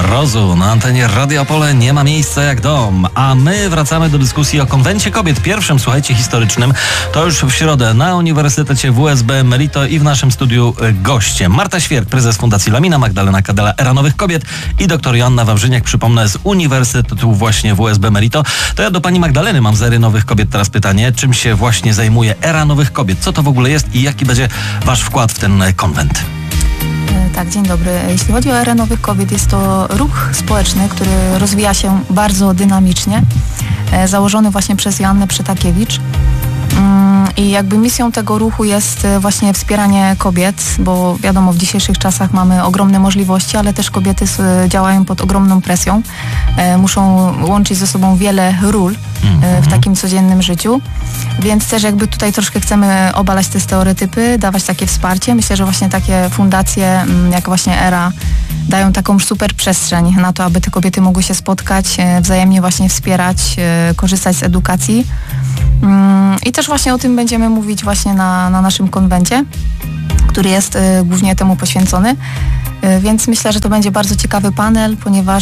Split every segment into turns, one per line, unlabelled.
Mrozu na antenie Radia Opole nie ma miejsca jak dom, a my wracamy do dyskusji o konwencie kobiet, pierwszym, słuchajcie, historycznym. To już w środę na Uniwersytecie WSB Merito i w naszym studiu goście Marta Świerk, prezes Fundacji Lamina, Magdalena Kadela, Era Nowych Kobiet i dr Joanna Wawrzyniak, przypomnę, z Uniwersytetu właśnie WSB Merito. To ja do pani Magdaleny mam z Ery Nowych Kobiet teraz pytanie, czym się właśnie zajmuje Era Nowych Kobiet, co to w ogóle jest i jaki będzie wasz wkład w ten konwent?
Tak, dzień dobry. Jeśli chodzi o Erę Nowych Kobiet, jest to ruch społeczny, który rozwija się bardzo dynamicznie, założony właśnie przez Joannę Przytakiewicz. I jakby misją tego ruchu jest właśnie wspieranie kobiet, bo wiadomo, w dzisiejszych czasach mamy ogromne możliwości, ale też kobiety działają pod ogromną presją. Muszą łączyć ze sobą wiele ról w takim codziennym życiu, więc też jakby tutaj troszkę chcemy obalać te stereotypy, dawać takie wsparcie. Myślę, że właśnie takie fundacje jak właśnie Era dają taką super przestrzeń na to, aby te kobiety mogły się spotkać, wzajemnie właśnie wspierać, korzystać z edukacji. I też właśnie o tym będziemy mówić właśnie na naszym konwencie, który jest głównie temu poświęcony. Więc myślę, że to będzie bardzo ciekawy panel, ponieważ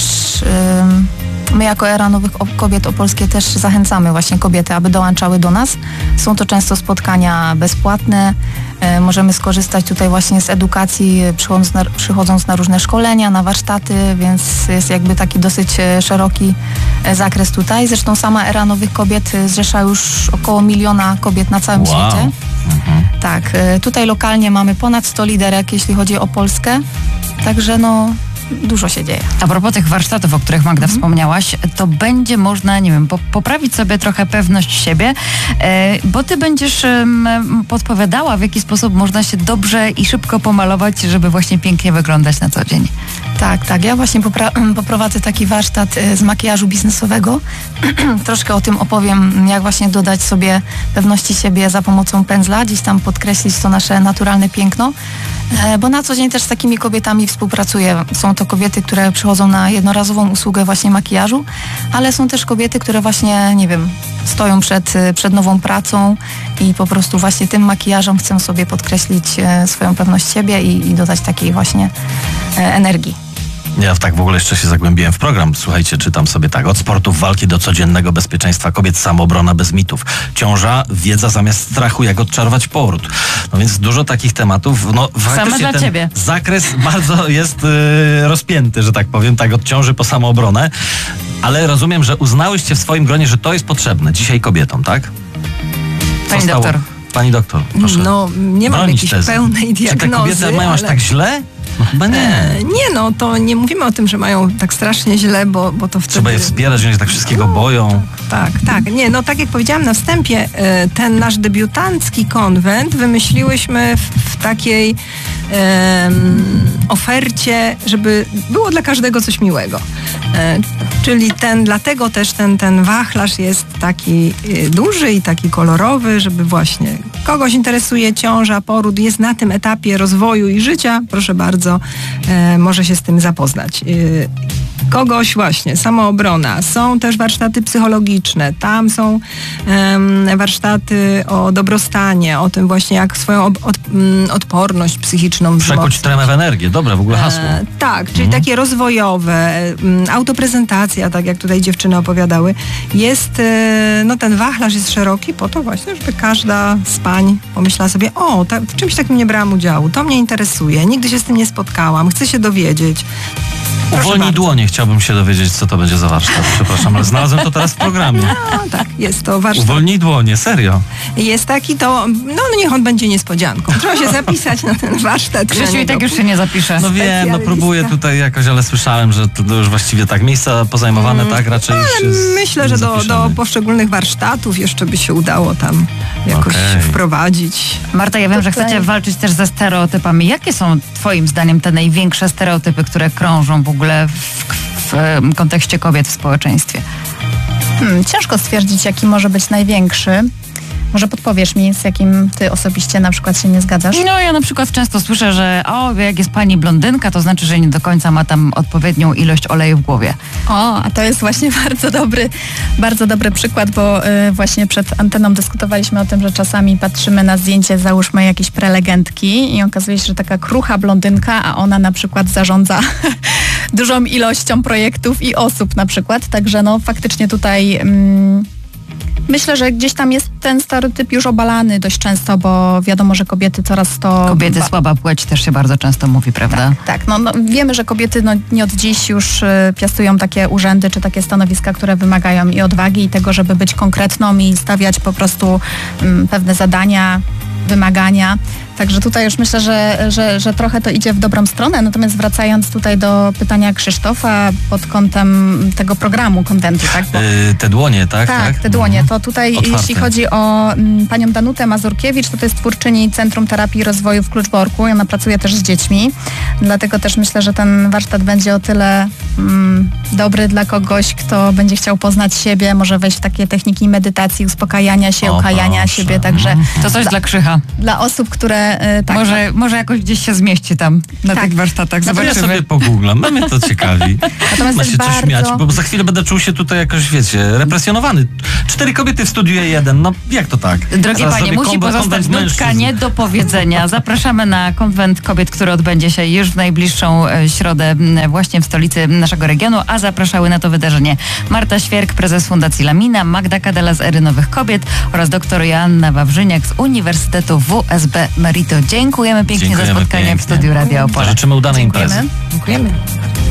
my jako Era Nowych Kobiet Opolskie też zachęcamy właśnie kobiety, aby dołączały do nas. Są to często spotkania bezpłatne. Możemy skorzystać tutaj właśnie z edukacji, przychodząc na różne szkolenia, na warsztaty, więc jest jakby taki dosyć szeroki zakres tutaj. Zresztą sama Era Nowych Kobiet zrzesza już około 1 miliona kobiet na całym świecie. Tak, tutaj lokalnie mamy ponad 100 liderek, jeśli chodzi o Polskę. Także dużo się dzieje.
A propos tych warsztatów, o których Magda wspomniałaś, to będzie można, nie wiem, poprawić sobie trochę pewność siebie, bo ty będziesz podpowiadała, w jaki sposób można się dobrze i szybko pomalować, żeby właśnie pięknie wyglądać na co dzień.
Tak. Ja właśnie poprowadzę taki warsztat z makijażu biznesowego. Troszkę o tym opowiem, jak właśnie dodać sobie pewności siebie za pomocą pędzla, gdzieś tam podkreślić to nasze naturalne piękno, bo na co dzień też z takimi kobietami współpracuję. Są to kobiety, które przychodzą na jednorazową usługę właśnie makijażu, ale są też kobiety, które właśnie, nie wiem, stoją przed nową pracą i po prostu właśnie tym makijażem chcą sobie podkreślić swoją pewność siebie i dodać takiej właśnie energii.
Ja tak w ogóle jeszcze się zagłębiłem w program. Słuchajcie, czytam sobie tak. Od sportów walki do codziennego bezpieczeństwa kobiet, samoobrona bez mitów. Ciąża, wiedza zamiast strachu, jak odczarować poród. No więc dużo takich tematów.
Same dla ciebie.
Zakres bardzo jest rozpięty, że tak powiem, tak od ciąży po samoobronę. Ale rozumiem, że uznałyście w swoim gronie, że to jest potrzebne dzisiaj kobietom, tak?
Pani doktor.
Pani doktor, proszę.
Nie mam jakiejś pełnej diagnozy.
Czy te kobiety mają aż tak źle? No chyba nie.
To nie mówimy o tym, że mają tak strasznie źle, bo to wtedy...
Trzeba je wspierać, że oni się tak wszystkiego boją.
Tak. Tak jak powiedziałam na wstępie, ten nasz debiutancki konwent wymyśliłyśmy w takiej ofercie, żeby było dla każdego coś miłego. Czyli dlatego też ten wachlarz jest taki duży i taki kolorowy, żeby właśnie kogoś interesuje ciąża, poród, jest na tym etapie rozwoju i życia, proszę bardzo, może się z tym zapoznać. Kogoś właśnie, samoobrona. Są też warsztaty psychologiczne. Tam są warsztaty o dobrostanie, o tym właśnie, jak swoją odporność psychiczną
przekuć tremę w energię. Dobre w ogóle hasło.
Tak, czyli takie rozwojowe, autoprezentacja, tak jak tutaj dziewczyny opowiadały. Jest, ten wachlarz jest szeroki po to właśnie, żeby każda z pań pomyślała sobie, w czymś takim nie brałam udziału, to mnie interesuje, nigdy się z tym nie spotkałam, chcę się dowiedzieć.
Uwolnij dłonie, chciałbym się dowiedzieć, co to będzie za warsztat. Przepraszam, ale znalazłem to teraz w programie.
Tak, jest to warsztat.
Uwolnij dłonie, serio.
Jest taki niech on będzie niespodzianką. Trzeba się zapisać na ten warsztat.
Krzysiu i tak już się nie zapisze.
No wiem, próbuję tutaj jakoś, ale słyszałem, że to już właściwie tak, miejsca pozajmowane, tak, raczej się
myślę, że do poszczególnych warsztatów jeszcze by się udało tam jakoś wprowadzić.
Marta, ja wiem, że chcecie walczyć też ze stereotypami. Jakie są twoim zdaniem te największe stereotypy, które krążą w ogóle w kontekście kobiet w społeczeństwie?
Ciężko stwierdzić, jaki może być największy. Może podpowiesz mi, z jakim ty osobiście na przykład się nie zgadzasz?
Ja na przykład często słyszę, że jak jest pani blondynka, to znaczy, że nie do końca ma tam odpowiednią ilość oleju w głowie.
A to jest właśnie bardzo dobry przykład, bo właśnie przed anteną dyskutowaliśmy o tym, że czasami patrzymy na zdjęcie, załóżmy jakiejś prelegentki i okazuje się, że taka krucha blondynka, a ona na przykład zarządza
dużą ilością projektów i osób na przykład. Także no faktycznie tutaj myślę, że gdzieś tam jest ten stereotyp już obalany dość często, bo wiadomo, że kobiety coraz to...
Kobiety, słaba płeć też się bardzo często mówi, prawda?
Tak, no wiemy, że kobiety nie od dziś już piastują takie urzędy czy takie stanowiska, które wymagają i odwagi i tego, żeby być konkretną i stawiać po prostu pewne zadania, wymagania. Także tutaj już myślę, że trochę to idzie w dobrą stronę. Natomiast wracając tutaj do pytania Krzysztofa pod kątem tego programu konwentu, tak? Bo,
te dłonie, tak?
Tak, te dłonie. To tutaj,
Otwarte.
jeśli chodzi o panią Danutę Mazurkiewicz, to jest twórczyni Centrum Terapii i Rozwoju w Kluczborku. Ona pracuje też z dziećmi. Dlatego też myślę, że ten warsztat będzie o tyle dobry dla kogoś, kto będzie chciał poznać siebie, może wejść w takie techniki medytacji, uspokajania się, ukajania siebie. Także
to coś dla Krzycha.
Dla osób, które tak,
może jakoś gdzieś się zmieści tam na tych warsztatach.
Ja
Zobaczymy.
sobie pogooglam, no mnie to ciekawi.
Natomiast
Ma
też
się coś
bardzo...
śmiać, bo za chwilę będę czuł się tutaj jakoś, wiecie, represjonowany. 4 kobiety w studiu jeden, no jak to tak?
Drogie
Zaraz
panie,
zrobię
musi pozostać
konwent
nutka
mężczyzn.
nie do powiedzenia. Zapraszamy na konwent kobiet, który odbędzie się już w najbliższą środę właśnie w stolicy naszego regionu, a zapraszały na to wydarzenie Marta Świerk, prezes Fundacji Lamina, Magda Kadela z Ery Nowych Kobiet oraz dr Joanna Wawrzyniak z Uniwersytetu WSB Merito. Dziękujemy pięknie za spotkanie w studiu Radia Opole.
Życzymy udanej imprezy.
Dziękujemy.
Dziękujemy.